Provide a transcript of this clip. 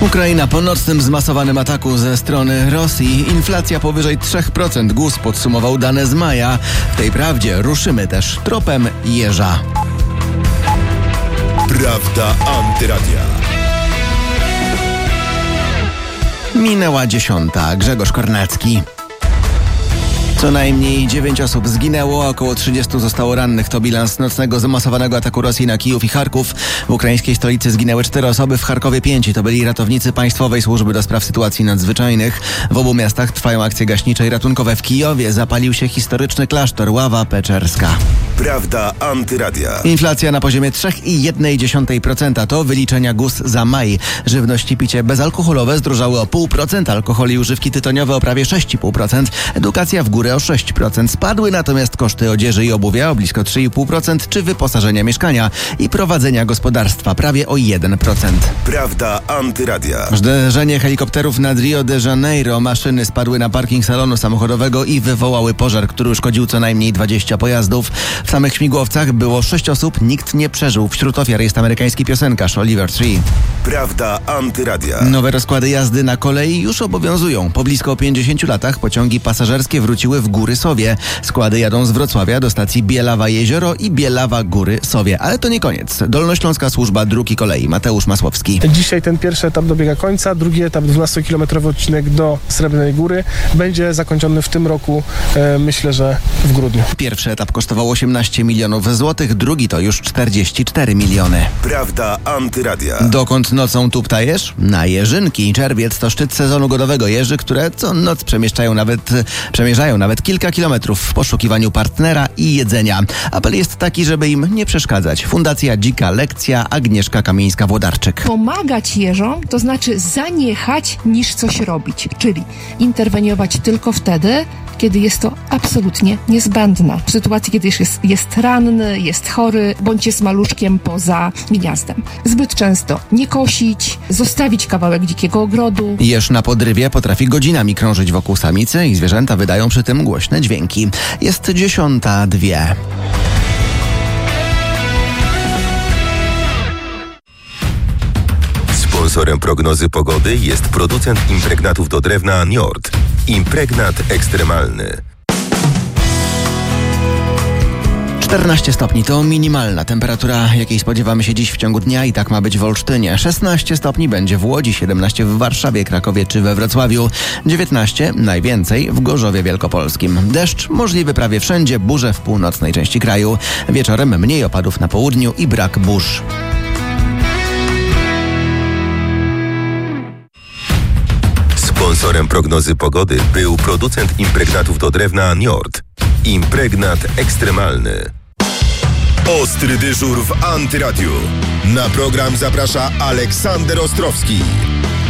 Ukraina po nocnym zmasowanym ataku ze strony Rosji. Inflacja powyżej 3%. GUS podsumował dane z maja. W tej prawdzie ruszymy też tropem jeża. Prawda Antyradia. Minęła 10. Grzegorz Kornacki. Co najmniej 9 osób zginęło, około 30 zostało rannych. To bilans nocnego zmasowanego ataku Rosji na Kijów i Charków. W ukraińskiej stolicy zginęły 4 osoby, w Charkowie 5. To byli ratownicy Państwowej Służby do Spraw Sytuacji Nadzwyczajnych. W obu miastach trwają akcje gaśnicze i ratunkowe. W Kijowie zapalił się historyczny klasztor Ława Peczerska. Prawda Antyradia. Inflacja na poziomie 3,1%. To wyliczenia GUS za maj. Żywność i picie bezalkoholowe zdrożały o 0,5%, alkohol i używki tytoniowe o prawie 6,5%, edukacja w górę o 6%. Spadły natomiast koszty odzieży i obuwia o blisko 3,5% czy wyposażenia mieszkania i prowadzenia gospodarstwa prawie o 1%. Prawda Antyradia. Zderzenie helikopterów nad Rio de Janeiro. Maszyny spadły na parking salonu samochodowego i wywołały pożar, który uszkodził co najmniej 20 pojazdów. W samych śmigłowcach było 6 osób, nikt nie przeżył. Wśród ofiar jest amerykański piosenkarz Oliver Tree. Prawda Antyradia. Nowe rozkłady jazdy na kolei już obowiązują. Po blisko 50 latach pociągi pasażerskie wróciły w Góry Sowie. Składy jadą z Wrocławia do stacji Bielawa-Jezioro i Bielawa-Góry Sowie. Ale to nie koniec. Dolnośląska Służba Dróg i Kolei. Mateusz Masłowski. Dzisiaj ten pierwszy etap dobiega końca. Drugi etap, 12-kilometrowy odcinek do Srebrnej Góry, będzie zakończony w tym roku, myślę, że w grudniu. Pierwszy etap kosztował 18 milionów złotych, drugi to już 44 miliony. Prawda Antyradia. Dokąd nocą tuptajesz? Na Jeżynki. Czerwiec to szczyt sezonu godowego jeży, które co noc przemierzają nawet kilka kilometrów w poszukiwaniu partnera i jedzenia. Apel jest taki, żeby im nie przeszkadzać. Fundacja Dzika Lekcja, Agnieszka Kamińska-Włodarczyk. Pomagać jeżom to znaczy zaniechać niż coś robić, czyli interweniować tylko wtedy, kiedy jest to absolutnie niezbędne. W sytuacji, kiedy jest ranny, jest chory, bądź jest maluszkiem poza gniazdem. Zbyt często nie kosić, zostawić kawałek dzikiego ogrodu. Jeż na podrywie potrafi godzinami krążyć wokół samicy i zwierzęta wydają przy tym głośne dźwięki. Jest 10:02. Sponsorem prognozy pogody jest producent impregnatów do drewna Njord. Impregnat ekstremalny. 14 stopni to minimalna temperatura, jakiej spodziewamy się dziś w ciągu dnia i tak ma być w Olsztynie. 16 stopni będzie w Łodzi, 17 w Warszawie, Krakowie czy we Wrocławiu, 19 najwięcej w Gorzowie Wielkopolskim. Deszcz możliwy prawie wszędzie, burze w północnej części kraju. Wieczorem mniej opadów na południu i brak burz. Sponsorem prognozy pogody był producent impregnatów do drewna Njord. Impregnat ekstremalny. Ostry dyżur w Antyradiu. Na program zaprasza Aleksander Ostrowski.